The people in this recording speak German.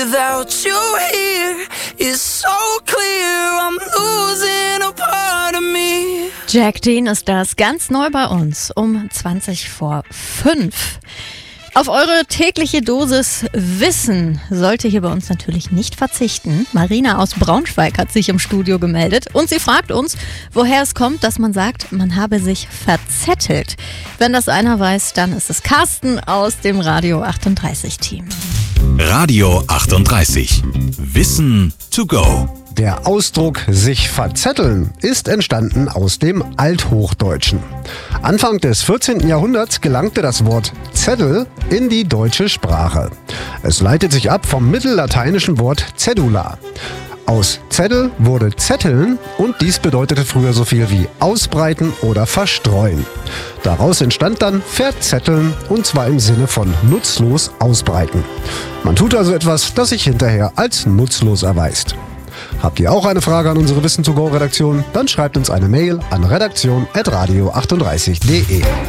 without you here. It's so clear I'm losing a part of me. Jack Dean ist das, ganz neu bei uns, um 5:20. Auf eure tägliche Dosis Wissen sollte hier bei uns natürlich nicht verzichten. Marina aus Braunschweig hat sich im Studio gemeldet und sie fragt uns, woher es kommt, dass man sagt, man habe sich verzettelt. Wenn das einer weiß, dann ist es Carsten aus dem Radio 38 Team. Radio 38. Wissen to go. Der Ausdruck sich verzetteln ist entstanden aus dem Althochdeutschen. Anfang des 14. Jahrhunderts gelangte das Wort Zettel in die deutsche Sprache. Es leitet sich ab vom mittellateinischen Wort Cedula. Aus Zettel wurde Zetteln und dies bedeutete früher so viel wie ausbreiten oder verstreuen. Daraus entstand dann verzetteln und zwar im Sinne von nutzlos ausbreiten. Man tut also etwas, das sich hinterher als nutzlos erweist. Habt ihr auch eine Frage an unsere Wissen to go Redaktion? Dann schreibt uns eine Mail an redaktion@radio38.de.